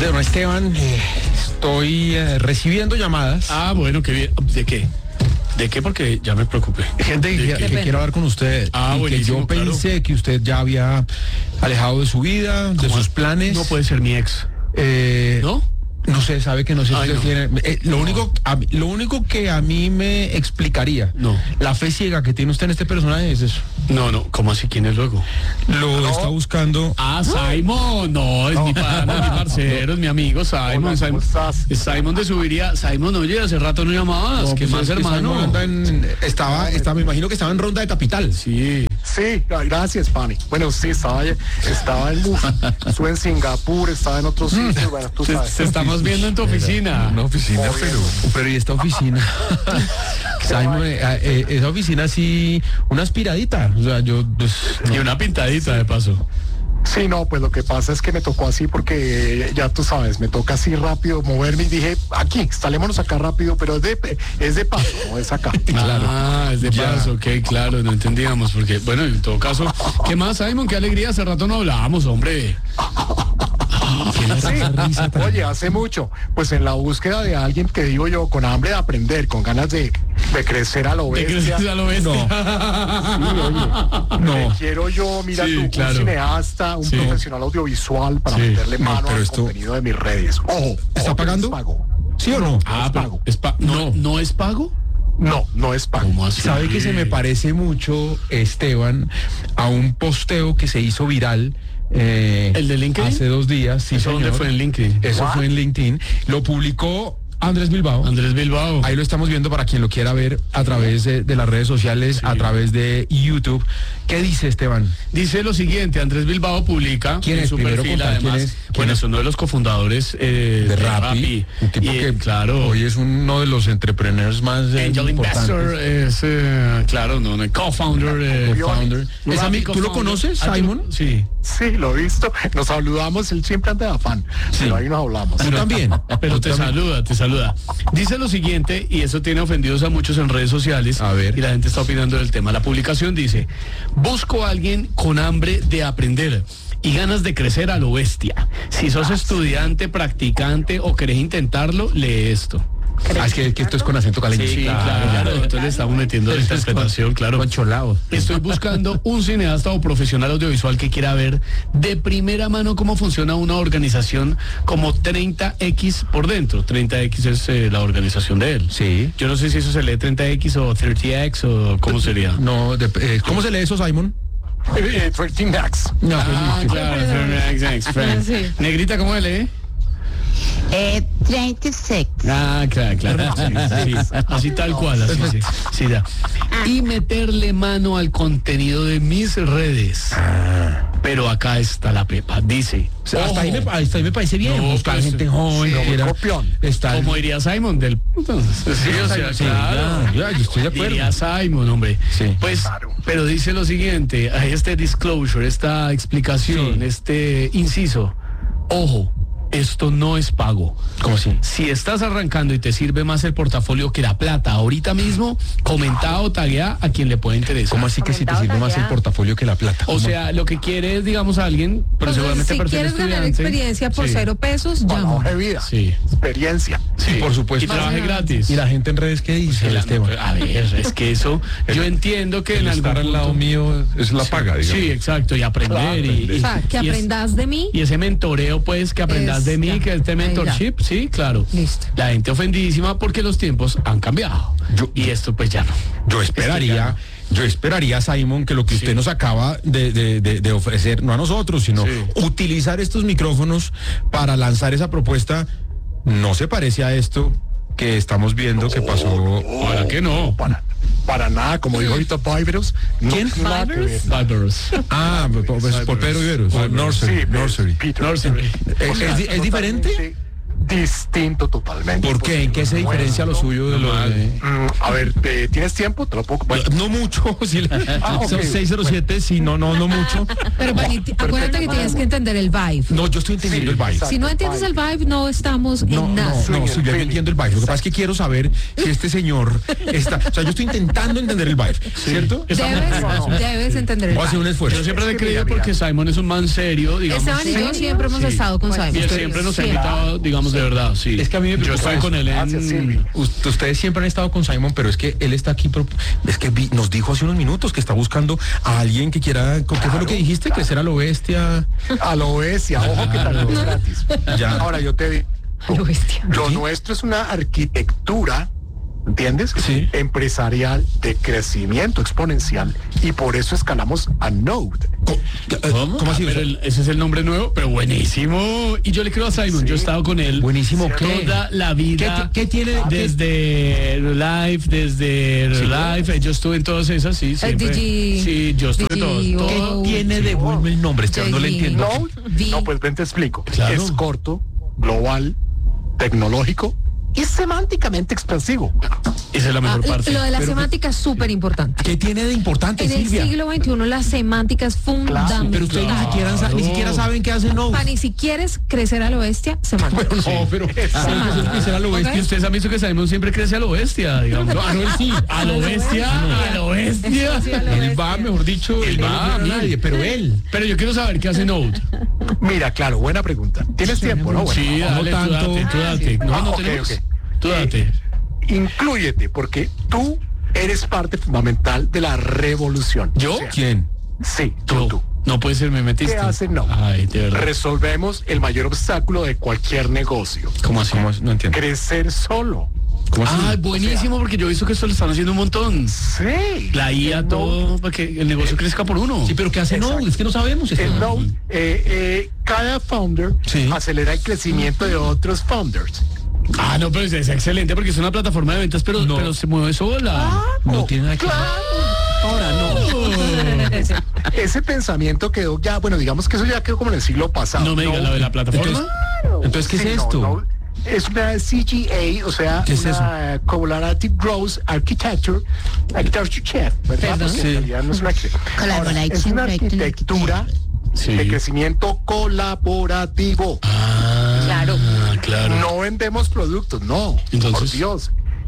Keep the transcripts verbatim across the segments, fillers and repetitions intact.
Don Esteban, eh, estoy eh, recibiendo llamadas. Ah, bueno, qué bien. ¿De qué? ¿De qué? Porque ya me preocupé. Gente que, que quiere hablar con usted. Ah, y que yo claro. pensé que usted ya había alejado de su vida, de sus planes. No puede ser mi ex. Eh, ¿No? No sé, sabe que no sé si Ay, usted no. tiene. Eh, lo, No. único, a mí- lo único que a mí me explicaría No. la fe ciega que tiene usted en este personaje es eso. No, no. ¿Cómo así? ¿Quién es luego? Lo está buscando. Ah, Simon. No, es mi pana, mi parcero, es mi amigo Simon. Hola, Simon, ¿cómo estás? Simon de Subiría. Simon, oye, hace rato no llamabas. No, ¿Qué pues más, es que hermano? Simon anda en- estaba, estaba, me imagino que estaba en ronda de capital. Sí. Sí, gracias, Pani. Bueno, sí, estaba, estaba en estuve en Singapur, estaba en otros sitios, bueno, tú Te, sabes. te estamos viendo en tu oficina. Una oficina, Obvio. pero, pero ¿y esta oficina? Simon, eh, eh, esa oficina sí, una aspiradita. O sea, yo, pues, Y una pintadita de paso. Sí, no, pues lo que pasa es que me tocó así porque ya tú sabes, me toca así rápido moverme y dije, aquí, instalémonos acá rápido, pero es de, es de paso, no es acá. Claro. Ah, es de Ya. paso, ok, claro, no entendíamos, porque, bueno, en todo caso, ¿qué más, Simon? Qué alegría, hace rato no hablábamos, hombre. Sí, oye, hace mucho, pues en la búsqueda de alguien que digo yo, con hambre de aprender, con ganas de, de crecer a lo ¿Te bestia. crees a lo bestia? Sí, oye, No. me quiero yo, mira Sí, tú, claro. un cineasta, un Sí. profesional audiovisual para Sí. meterle No, mano pero al esto- contenido de mis redes. Ojo, ¿está ojo, pagando? es pago. ¿Sí o no? Ah, es pero pago. es pa- no, no es pago. No, no es pago. ¿Cómo así? ¿Sabe que se me parece mucho, Esteban, a un posteo que se hizo viral eh, ¿El de LinkedIn? hace dos días? Sí, ¿Eso dónde señor. fue en LinkedIn? Eso What? fue en LinkedIn. Lo publicó Andrés Bilbao. Andrés Bilbao. Ahí lo estamos viendo para quien lo quiera ver a través de, de las redes sociales, Sí. a través de YouTube. ¿Qué dice Esteban? Dice lo siguiente, Andrés Bilbao publica ¿Quién en es? su Primero perfil, contar quién además, es. ¿Quién bueno, es? es uno de los cofundadores eh, De Rappi, un tipo Y, que claro, hoy es uno de los entrepreneurs más eh, Angel importantes. Investor es, eh, claro, no, no, co-founder. eh, Co-founder. Rappi ¿Es ami- ¿Tú lo co-founder. conoces, Ah, ¿tú- Simon? Sí. Sí, lo he visto. Nos saludamos, él siempre anda de afán. Sí. Pero ahí nos hablamos. Tú también. Pero Tú te también. saluda, te saluda. Dice lo siguiente, y eso tiene ofendidos a muchos en redes sociales. A ver. Y la gente está opinando del tema. La publicación dice: busco a alguien con hambre de aprender y ganas de crecer a lo bestia. Si sos estudiante, practicante o querés intentarlo, lee esto. Ah, es que, que esto es con acento caleño. Sí, claro. Entonces le estamos metiendo la interpretación, claro. Con cholao. Estoy buscando un cineasta o profesional audiovisual que quiera ver de primera mano cómo funciona una organización como treinta equis por dentro. treinta equis es eh, la organización de él. Sí. Yo no sé si eso se lee treinta equis o treinta equis o cómo sería. No, de- eh, ¿cómo se lee eso, Simon? Eh, eh, trece Max. No, Ah, pues, claro. treinta equis, friend. Sí. Negrita, ¿cómo se lee? Eh, treinta y seis. Ah, claro, claro. Sí, sí, así tal cual, así sí. Sí, ya. Y meterle mano al contenido de mis redes. Pero acá está la pepa. Dice. o sea, hasta, ojo, ahí me, hasta ahí me parece bien. No, buscar pues, gente joven. sí, que quiera copión. estar- como diría Simon del. Sí, o sea, Sí, claro. ya, ya, yo estoy de acuerdo. Diría Simon, hombre. Sí. Pues, Claro. pero dice lo siguiente, hay este disclosure, esta explicación, Sí. este inciso. Ojo, esto no es pago. ¿Cómo así? Si estás arrancando y te sirve más el portafolio que la plata ahorita mismo, comenta o taguea a quien le pueda interesar. ¿Cómo así que si te Comentado sirve más el tagueado. portafolio que la plata? O sea, lo que quiere es, digamos, a alguien, pero Entonces, seguramente si perfil quieres ganar estudiante. experiencia por Sí. cero pesos, Para la llama. hoja de vida. Sí. Experiencia. Sí, por supuesto. Y trabaje Ajá. gratis. ¿Y la gente en redes qué dice, Sí, la- Esteban? a ver, es que eso, yo entiendo que en algún punto- mío es la paga, digamos. Sí, exacto, y aprender. Claro, y, O sea, que y es- aprendas de mí. y ese mentoreo, pues, que aprendas Es- de mí, ya, que este ahí mentorship, sí, claro. Listo. La gente ofendidísima porque los tiempos han cambiado. Yo- y esto, pues, ya no. Yo esperaría, yo esperaría, Simon, que lo que usted Sí. nos acaba de, de- de- de ofrecer, no a nosotros, sino Sí. utilizar estos micrófonos para lanzar esa propuesta, no se parece a esto que estamos viendo que pasó. ¿Para qué no? Para, para nada, como dijo ahorita Vibros. No, ¿Quién? nada que ver. Barbaros. Ah, pues, por Pedro Iberos. Sí, Nursery, pero- Nursery. Peter. Nursery. ¿Es, es di- es diferente? Sí. distinto totalmente. ¿Por qué? ¿En qué se diferencia lo suyo de lo de...? Mm, a ver, ¿te- ¿tienes tiempo? Te lo puedo... bueno, No mucho, sí, Ah, ok. son seis cero siete, sí, no, no, no mucho. Pero Pani, t- acuérdate que tienes que entender el vibe. No, yo estoy entendiendo Sí, el vibe. exacto. Si no entiendes el vibe, no estamos No, en no, nada. no, sí, yo entiendo el vibe. Lo que pasa es que quiero saber si este señor está... O sea, yo estoy intentando entender el vibe, ¿cierto? Debes, debes entender el Voy a hacer un vibe. esfuerzo. Yo siempre le he Es que creído mira, porque Simon es un man serio, digamos. Esteban y yo siempre hemos Sí. estado con Y Simon. él siempre nos ha Siempre. invitado, digamos, de verdad, sí. Es que a mí me Yo preocupa estoy eso. con él Gracias, Silvi. en... Ust- Ustedes siempre han estado con Simon, pero es que él está aquí, pro- es que vi- nos dijo hace unos minutos que está buscando a alguien que quiera, ¿qué fue lo que dijiste? Crecer a lo bestia. A lo bestia, ojo que también es gratis. Ya. Ahora yo te digo, Lo bestia. lo nuestro es una arquitectura, ¿entiendes? Sí. Empresarial de crecimiento exponencial y por eso escalamos a Node. Co- eh, ¿Cómo, Ah, así? pero el- ese es el nombre nuevo, pero buenísimo. Y yo le creo a Simon, Sí. yo he estado con él. Buenísimo, ¿qué? Toda la vida. ¿Qué- qué tiene- Desde Live, desde Live, yo estuve en todas esas, sí, siempre. Digi- Sí, yo estuve en Digi- todas. ¿Qué Todo. tiene de bueno el nombre? Esteban, no le J G. entiendo. Node, Vi- no, pues ven te explico. Claro. Es corto, global, tecnológico y semánticamente expansivo. Esa es la Ah, mejor parte. lo de la Pero- semántica es súper importante. ¿Qué tiene de importante, En el Silvia? siglo veintiuno la semántica es fundamental. Pero ustedes ni siquiera, sa- ni siquiera saben qué hace Node. Pani, si quieres crecer a lo bestia, semántica. Bueno, no, pero Semántica. eso es crecer a lo bestia. Y ustedes han visto que Simon siempre crece a lo bestia, digamos. No, ah, no, él sí. A lo bestia, a lo bestia. Sí, a lo Él va, bestia. mejor dicho, Él él va, va a mira. nadie, pero él. Pero yo quiero saber qué hace Node. Mira, claro, buena pregunta. ¿Tienes tiempo, no? Bueno, Sí, no dale, tú tanto. date, tú date. No, Ah, no ok, tenemos. ok. Tú date. Inclúyete, porque tú eres parte fundamental de la revolución. ¿Yo? O sea, ¿Quién? sí, tú, Yo. tú. No puede ser, me metiste. ¿Qué hace Node? Ay, de verdad. Resolvemos el mayor obstáculo de cualquier negocio. ¿Cómo así? ¿Cómo es? No entiendo. Crecer solo. ¿Cómo así? Ah, buenísimo, porque yo he visto que esto lo están haciendo un montón. Sí. La I A, El todo, Node- para que el negocio crezca por uno. Sí, pero ¿qué hace Exacto. Node? Es que no sabemos. El Esteban. Node, eh, eh, cada founder Sí. acelera el crecimiento de otros founders. Ah, no, pero es, es excelente porque es una plataforma de ventas, pero, No. pero se mueve sola. No tiene nada que ver. Ahora no. Ese, ese pensamiento quedó ya, bueno, digamos que eso ya quedó como en el siglo pasado. No me digas la de la plataforma. Entonces, ¿qué Sí, es no, esto? no. Es una C G A, o sea, ¿Qué es una Collaborative Growth Architecture, Architecture Chef, ¿verdad? Perdón. Porque Sí. en realidad no es una Ahora, Collaboration es una Project. arquitectura Sí. de crecimiento colaborativo. Ah, Claro. claro. No vendemos productos, no. Entonces- Por Dios.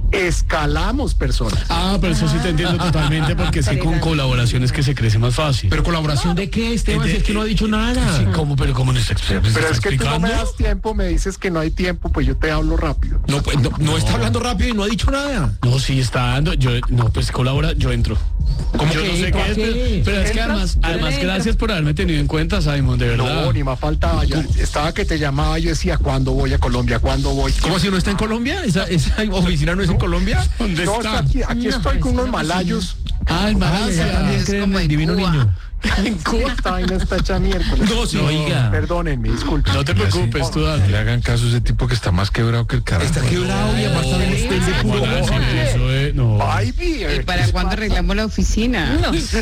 Escalamos personas. Ah, pero eso sí te entiendo totalmente porque sí con colaboraciones que se crece más fácil. ¿Pero colaboración de qué, Esteban? Si es que no ha dicho nada. Sí, ¿cómo? Pero ¿cómo nos está, nos Pero está es que tú no me explicando? das tiempo, me dices que no hay tiempo, pues yo te hablo rápido. No, pues, no, no está hablando rápido y no ha dicho nada. No, sí está dando. Yo, no, pues colabora, yo entro. ¿Cómo yo que no sé entra? qué es, pero, ¿Qué? pero es que ¿Entras? además, además entro. gracias por haberme tenido en cuenta, Simon, de verdad. No, ni más faltaba. Yo estaba que te llamaba, yo decía, ¿cuándo voy a Colombia? ¿Cuándo voy? ¿Cómo así no está en Colombia? ¿Esa, esa oficina no es en Colombia? ¿Dónde No, está? está aquí, aquí No, estoy con es unos una malayos. Ah, en Malasia. también es creen como en el en divino Cuba. niño. En Cuba. Esta vaina está hecha miércoles. No, sí, oiga. Perdónenme, disculpen. No te preocupes, tú No date. le hagan caso a ese tipo que está más quebrado que el carajo. Está quebrado y aparte también está el de puro Hola, ojo. sí, eso es- no. Ay, bien. ¿Y para cuándo arreglamos la oficina? No, eso-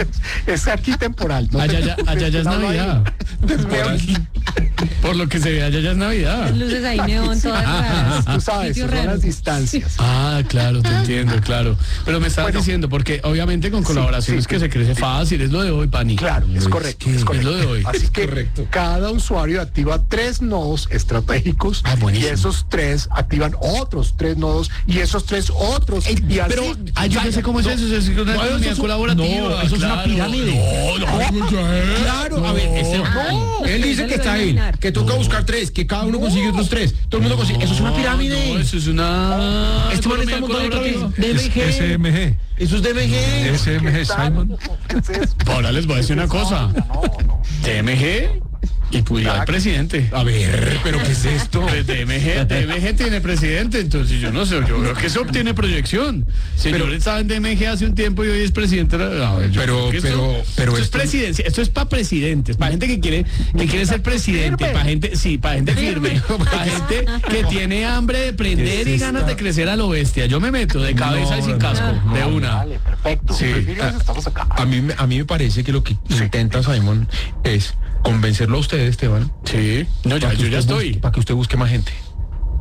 Es aquí temporal. No te Allá ya, preocupes, allá ya es que hablo ahí. Navidad. Temporal. Por lo que se ve, allá ya es Navidad. luces ahí neón todas raras. Tú sabes, Sitio son raro. las distancias. Ah, claro, te entiendo, claro. Pero me estabas Bueno. diciendo, porque obviamente con colaboraciones sí, que sí, se crece fácil, es lo de hoy, Pani. Claro, es correcto, es correcto. Es lo de hoy. Así que correcto. cada usuario activa tres nodos estratégicos Ah, y buenísimo. esos tres activan otros tres nodos y esos tres otros. y así, pero- Ah, yo ya sé cómo es eso, eso es una No, economía eso es un- colaborativa. no, eso es una claro. pirámide. No, no, no, Claro, a ver, este, no. él dice Eso que lo está voy a ahí, eliminar. que toca buscar tres, que cada uno consigue otros tres. Todo el mundo consigue. Eso es una pirámide. No, eso es una Este man está economía montando otra vez. colaborativa. D M G. S M G. Eso es D M G. S M G, Simon. ¿qué es eso? Ahora les voy a decir una cosa. No, no. D M G y cuidado el presidente. A ver, pero ¿qué es esto? Pues D M G, D M G tiene presidente, entonces yo no sé, yo creo que eso obtiene proyección. Señor Pero- estaba en D M G hace un tiempo y hoy es presidente. A ver, yo Pero- creo que pero- esto, pero esto es esto- presidencia, esto es para presidentes, para gente que quiere, que quiere ser presidente, Firme. para gente, sí, para gente firme, para gente que tiene hambre de prender y ganas de crecer a lo bestia. Yo me meto de cabeza y sin casco, de una. Vale, perfecto. Sí, Pues, mira, a- estamos acá. A mí, me- a mí me parece que lo que intenta Simon es convencerlo a usted, Esteban. Sí, no, ya, para que yo ya usted estoy. busque- para que usted busque más gente.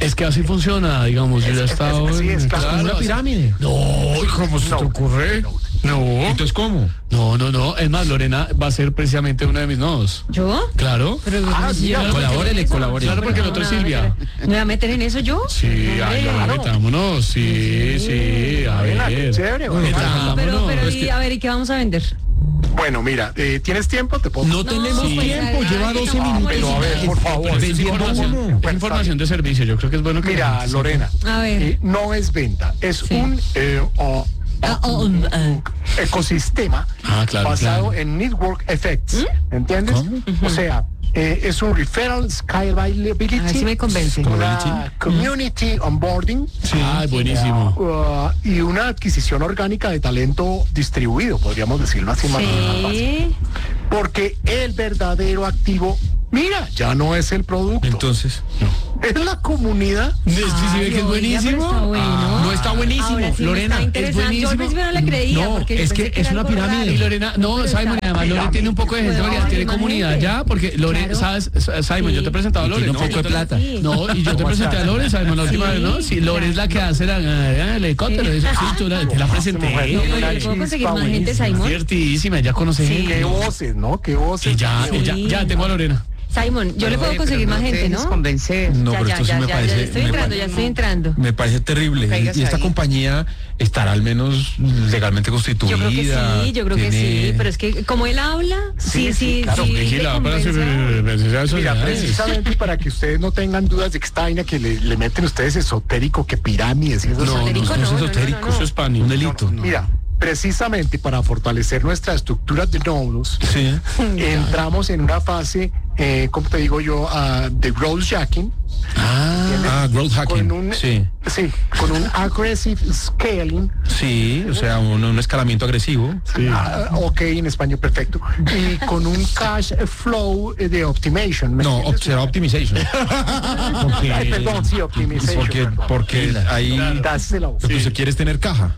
Es que así funciona, digamos, yo ya he estado sí, es en- claro, Una así- pirámide. No, ¿cómo se te No. ocurre? No, Entonces, ¿cómo? no, no, no. Es más, Lorena va a ser precisamente uno de mis nodos. ¿Yo? Claro. Pero, Ah, yo sí, no me voy a colabórele, meter en eso. colabórele. Claro, porque el otro es No, Silvia. ¿Me voy a meter en eso yo? Sí, ay, Hombre. no, metámonos, sí, sí, a Lorena, qué ver. chévere, bueno, Metámonos. Pero, pero, Es y, que- a ver, ¿y qué vamos a vender? Bueno, mira, eh, ¿tienes tiempo? Te puedo... No tenemos pues, tiempo, ay, lleva ay, doce no, minutos. pero a ver, por favor. Es Vendiendo información, humo. es información de servicio, yo creo que es bueno que... Mira, Lorena, A ver. eh, no es venta, es Sí. un eh, oh, Ah, oh, um, ah. ecosistema Ah, claro, basado claro. en network effects, ¿Mm? ¿entiendes? O sea, eh, es un referral scalability, A ver si me convence. una community onboarding Ay, buenísimo. uh, y una adquisición orgánica de talento distribuido, podríamos decirlo así más más fácil. Sí. Porque el verdadero activo, mira, ya no es el producto, Entonces, es la comunidad. Sí, sí, sí, ve que es Ay, oiga, pero buenísimo. está bueno. Ah, no está buenísimo, Ahora sí me Lorena, está es interesante. Yo al buenísimo. principio no le creía. No, porque yo es que pensé es era una algo pirámide. raro. Y Lorena, no, Pero Simon, está- además Lorena tiene un poco de Pues, historia, tiene imagínate. comunidad ya, porque Lorena, Claro. ¿sabes? Simon, Sí. yo te he presentado a Y tiene Lorena. un poco de plata. Sí. No, y yo te presenté a Lore, Simon, la última Sí, vez, ¿no? Sí, Lore es la que hace la, ah, el helicóptero, Sí. eso sí, tú la, te la presenté. Mujer, Yo Una le puedo conseguir chispa más gente, buenísima. Simon. Divertidísima, ya conocí. Sí. Qué voces, ¿no? Qué voces. Y ya, Qué y ya, ya tengo a Lorena. Simon, yo le puedo conseguir más gente, ¿no? Convencer. no, ya, pero ya, esto sí ya, me ya, parece. ya estoy me entrando, pare- ya estoy entrando. Me parece terrible. caigas Y esta ahí. compañía estará al menos legalmente constituida. Yo creo que sí, yo creo que tiene- sí, pero es que como él habla, sí, Sí, sí, sí, claro, sí, te Vigila, para su- convence. para su- Mira, sociedades. precisamente para que ustedes no tengan dudas de que esta vaina que le, le meten ustedes esotérico, que pirámides y eso. No, no, Esotérico no, no, es no, no, esotérico, no, no. eso es pan, un delito. Mira, precisamente para fortalecer nuestra estructura de nódulos, Sí. entramos en una fase, eh, como te digo yo, ah, de growth jacking. ¿entiendes? Ah, growth hacking. Con un, Sí. sí, con un aggressive scaling. Sí, o sea, un, un escalamiento agresivo. Ah, ok, en español perfecto. Y con un cash flow de optimization. ¿me No, entiendes? será optimization. Porque, Ay, perdón, sí, optimization. porque, perdón. porque ahí Dáselo. entonces quieres tener caja.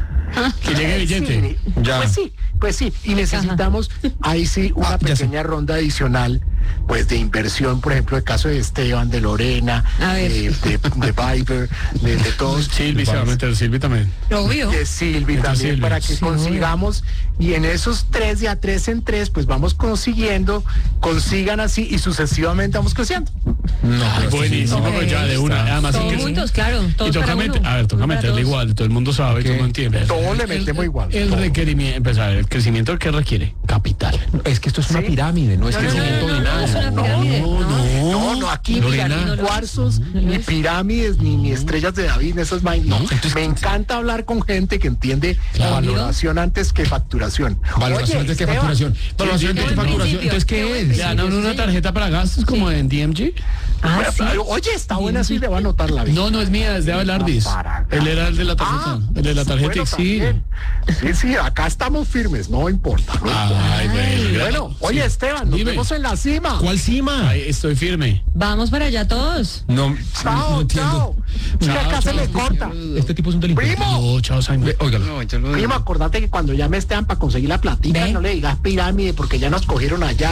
Que llegue billete. Sí, Ya. Pues sí, pues sí. Y necesitamos ahí sí una Ah, ya sé. pequeña ronda adicional, pues de inversión, por ejemplo, el caso de Esteban, de Lorena, A ver. de, de, de Viber, de, de todos. Silvi se va a meter, Silvi también. Obvio. De Silvi Entra también, Silvi. para que Sí, consigamos, y en esos tres de a tres en tres, pues vamos consiguiendo, consigan así y sucesivamente vamos creciendo. No, Ay, pero esto sí, buenísimo, no. pues ya de una. Además, Todos es que- juntos, claro, todos y toca para meter, uno, a ver, toca uno para meterle todos. igual, todo el mundo sabe, todo el mundo entiende. Todo le El- metemos igual, El todo. requerimiento, empezar, el crecimiento que requiere capital. Es que esto es una Sí. pirámide, no es No, no, crecimiento no, de no, nada. no es una pirámide. No, no. No, no, aquí mira, Lorena. ni cuarzos, ni pirámides, ni, ni estrellas de David, ni esas vainas. No, No, entonces- me encanta hablar con gente que entiende Claro. valoración antes que facturación. Valoración Oye, antes que Esteban, facturación. Valoración antes que buen facturación. principio, Entonces, qué ¿qué buen es? Le dan a uno una tarjeta para gastos como en D M G. Ah, sí. Oye, está buena, sí le va a anotar la vida. No, no es mía, es de Abelardis. Para- Él era el de la tarjeta. Ah, el de la tarjeta, bueno, sí. también. Sí, sí, acá estamos firmes, no importa. no importa. Ay, bueno, Bueno, oye, sí. Esteban, nos Dime. vemos en la cima. ¿Cuál cima? Ay, estoy firme. Vamos para allá todos. No, no Chao, entiendo. chao. Es que Chao, acá se chao. le corta. Este tipo es un delincuente. Primo. No, chao, Simon. Ve, óigalo. No, yo lo Primo, acordate que cuando llame Esteban para conseguir la platica, Ve. no le digas pirámide porque ya nos cogieron allá.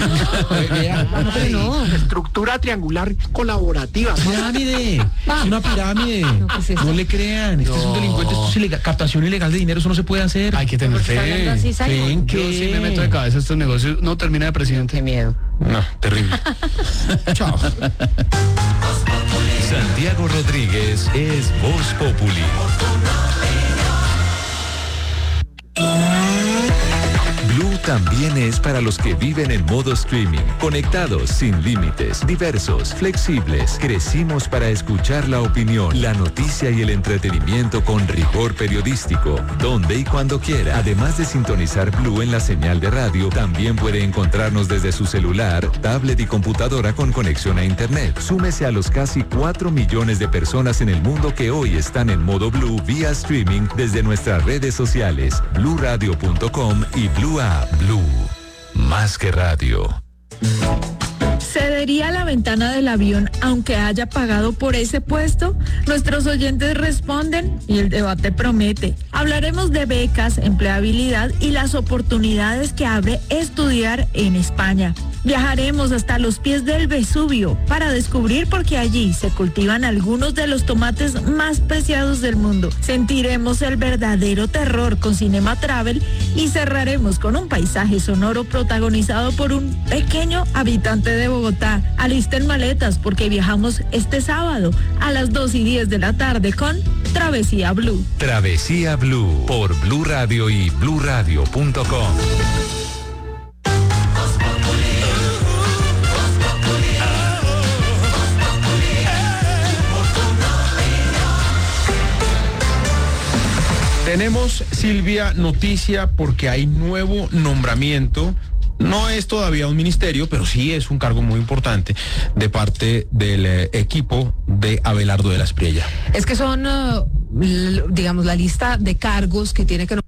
No, pero no. Estructura triangular colaborativa. Pirámide, es una pirámide. No, pues eso. No le crean, este es un delincuente, esto es ilegal, captación ilegal de dinero, eso no se puede hacer. Hay que tener ¿Por qué está hablando fe. así, Simon? ¿Ven Yo qué? sí me meto de cabeza a estos negocios. No termina de presidente. Qué miedo. No, terrible. Chao. Santiago Rodríguez es Voz Populi. Blue también es para los que viven en modo streaming, conectados, sin límites, diversos, flexibles. Crecimos para escuchar la opinión, la noticia y el entretenimiento con rigor periodístico, donde y cuando quiera. Además de sintonizar Blue en la señal de radio, también puede encontrarnos desde su celular, tablet y computadora con conexión a internet. Súmese a los casi cuatro millones de personas en el mundo que hoy están en modo Blue vía streaming desde nuestras redes sociales, blue radio punto com y Blue App. Blue, más que radio. ¿Cedería la ventana del avión aunque haya pagado por ese puesto? Nuestros oyentes responden y el debate promete. Hablaremos de becas, empleabilidad y las oportunidades que abre estudiar en España. Viajaremos hasta los pies del Vesubio para descubrir por qué allí se cultivan algunos de los tomates más preciados del mundo. Sentiremos el verdadero terror con Cinema Travel y cerraremos con un paisaje sonoro protagonizado por un pequeño habitante de Bogotá. Alisten maletas porque viajamos este sábado a las dos y diez de la tarde con Travesía Blue. Travesía Blue por Blue Radio y blue radio punto com. Tenemos, Silvia, noticia porque hay nuevo nombramiento. No es todavía un ministerio, pero sí es un cargo muy importante de parte del eh, equipo de Abelardo de la Espriella. Es que son, uh, l- digamos, la lista de cargos que tiene que...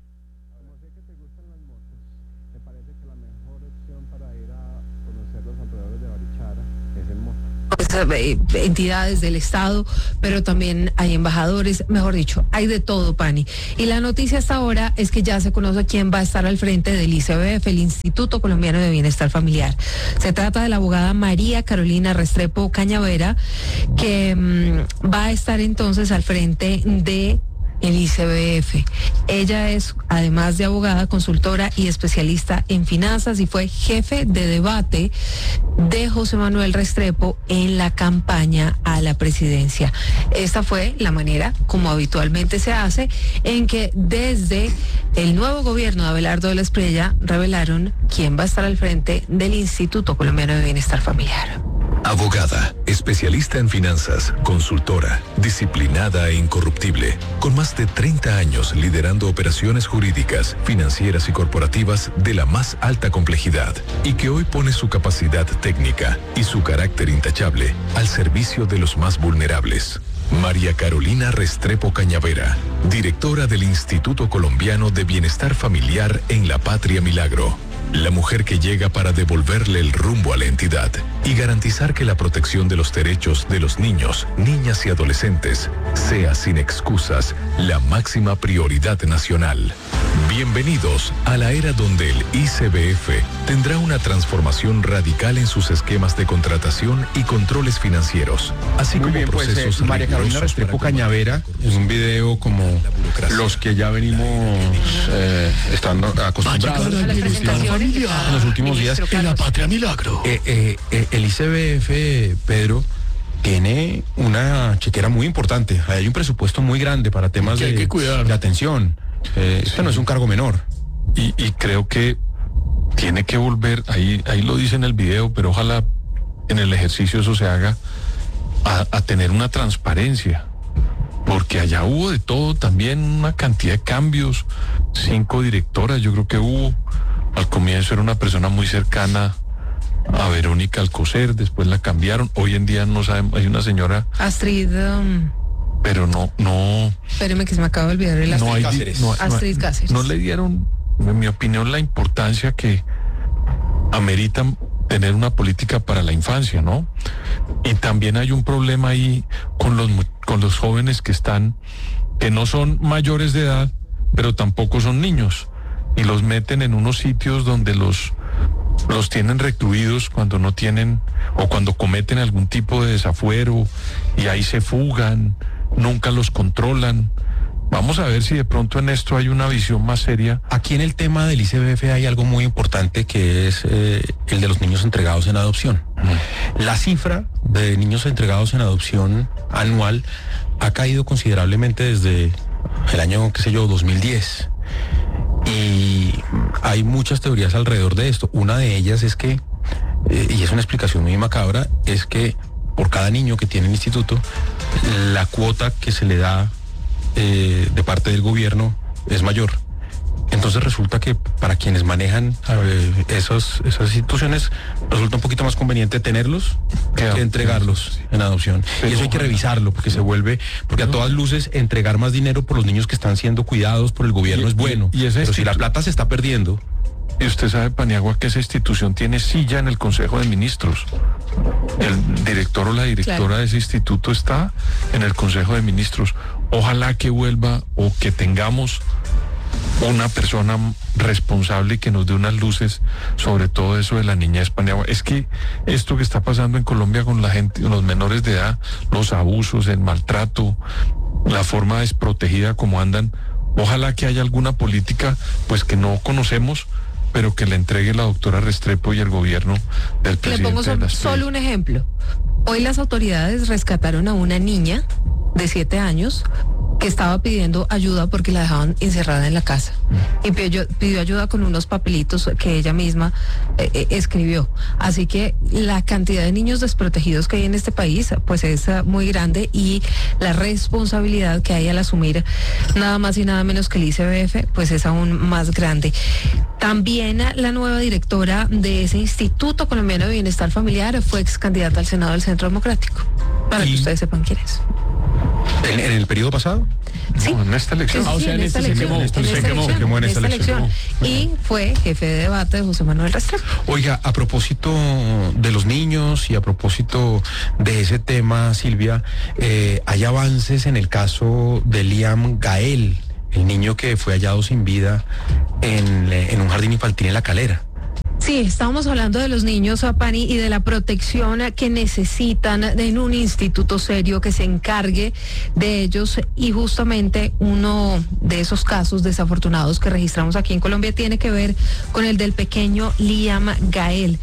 Pues, eh, entidades del Estado, pero también hay embajadores, mejor dicho, hay de todo, Pani. Y la noticia hasta ahora es que ya se conoce quién va a estar al frente del I C B F, el Instituto Colombiano de Bienestar Familiar. Se trata de la abogada María Carolina Restrepo Cañavera, que mmm, va a estar entonces al frente de el I C B F. Ella es, además de abogada, consultora y especialista en finanzas y fue jefe de debate de José Manuel Restrepo en la campaña a la presidencia. Esta fue la manera, como habitualmente se hace, en que desde el nuevo gobierno de Abelardo de la Espriella revelaron quién va a estar al frente del Instituto Colombiano de Bienestar Familiar. Abogada, especialista en finanzas, consultora, disciplinada e incorruptible, con más de treinta años liderando operaciones jurídicas, financieras y corporativas de la más alta complejidad, y que hoy pone su capacidad técnica y su carácter intachable al servicio de los más vulnerables. María Carolina Restrepo Cañavera, directora del Instituto Colombiano de Bienestar Familiar en La Patria Milagro. La mujer que llega para devolverle el rumbo a la entidad y garantizar que la protección de los derechos de los niños, niñas y adolescentes sea sin excusas la máxima prioridad nacional. Bienvenidos a la era donde el I C B F tendrá una transformación radical en sus esquemas de contratación y controles financieros, así Muy como bien, pues procesos eh, María Carolina rigurosos Restrepo para Cañavera en un video como los que ya venimos eh, estando acostumbrados A las presentaciones de cada en los últimos días. ministro Carlos. Patria Milagro. Eh, eh, eh, el I C B F, Pedro, tiene una chequera muy importante. Hay un presupuesto muy grande para temas Que hay de, que cuidar. de atención. Eh, esto no es un cargo menor. Y, y creo que tiene que volver, ahí, ahí lo dice en el video, pero ojalá en el ejercicio eso se haga, a, a tener una transparencia. Porque allá hubo de todo, también una cantidad de cambios, cinco directoras, yo creo que hubo. Al comienzo era una persona muy cercana a Verónica Alcocer, después la cambiaron, hoy en día no sabemos, hay una señora, Astrid, um, pero no, no, espéreme que se me acaba de olvidar el no, hay, Astrid. Cáceres. no, no- Astrid Cáceres. no le dieron, en mi opinión, la importancia que ameritan tener una política para la infancia, ¿no? Y también hay un problema ahí con los mu- con los jóvenes que están, que no son mayores de edad, pero tampoco son niños, y los meten en unos sitios donde los los tienen recluidos cuando no tienen, o cuando cometen algún tipo de desafuero, y ahí se fugan, nunca los controlan. Vamos a ver si de pronto en esto hay una visión más seria. Aquí en el tema del I C B F hay algo muy importante que es eh, el de los niños entregados en adopción. La cifra de niños entregados en adopción anual ha caído considerablemente desde el año, qué sé yo, dos mil diez. Y hay muchas teorías alrededor de esto. Una de ellas es que, eh, y es una explicación muy macabra, es que por cada niño que tiene el instituto, la cuota que se le da eh, de parte del gobierno es mayor. Entonces resulta que para quienes manejan eh, esos, esas instituciones resulta un poquito más conveniente tenerlos Que que entregarlos en adopción. Pero y eso hay que ojalá. revisarlo porque se vuelve, porque a todas luces entregar más dinero por los niños que están siendo cuidados por el gobierno Y- es bueno. y- y esa pero si la institu- plata se está perdiendo, Y usted sabe, Paniagua, que esa institución tiene silla en el Consejo de Ministros. El director o la directora Claro. de ese instituto está en el Consejo de Ministros. Ojalá que vuelva, o que tengamos una persona responsable que nos dé unas luces sobre todo eso de la niña de Paniagua. Es que esto que está pasando en Colombia con la gente, los menores de edad, los abusos, el maltrato, la forma desprotegida como andan, ojalá que haya alguna política pues que no conocemos, pero que le entregue la doctora Restrepo y el gobierno del presidente. Le pongo de so- las solo un ejemplo. Hoy las autoridades rescataron a una niña de siete años que estaba pidiendo ayuda porque la dejaban encerrada en la casa. Y pidió, pidió ayuda con unos papelitos que ella misma eh, eh, escribió. Así que la cantidad de niños desprotegidos que hay en este país pues es uh, muy grande, y la responsabilidad que hay al asumir nada más y nada menos que el I C B F pues es aún más grande. También la nueva directora de ese Instituto Colombiano de Bienestar Familiar fue ex candidata al Senado del Centro Democrático, para ¿Y? que ustedes sepan quién es. ¿En, en el periodo pasado? Sí. No, en esta elección. Sí, Ah, o sí, sea, en en esta este se elección, quemó, en se esta quemó, elección, se quemó en en esta esta elección. Y fue jefe de debate de José Manuel Restrepo. Oiga, a propósito de los niños y a propósito de ese tema, Silvia, eh, hay avances en el caso de Liam Gael, el niño que fue hallado sin vida en, en un jardín infantil en La Calera. Sí, estábamos hablando de los niños, Pani, y de la protección que necesitan en un instituto serio que se encargue de ellos, y justamente uno de esos casos desafortunados que registramos aquí en Colombia tiene que ver con el del pequeño Liam Gael.